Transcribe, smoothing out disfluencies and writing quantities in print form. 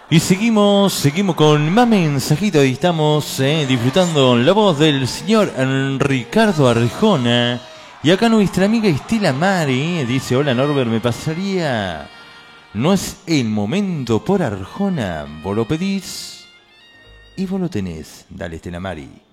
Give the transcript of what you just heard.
Y seguimos con más mensajitos y estamos disfrutando la voz del señor Ricardo Arjona. Y acá nuestra amiga Estela Mari dice: hola Norbert, me pasaría... ¿No es el momento por Arjona? Vos lo pedís y vos lo tenés. Dale, Estela Mari.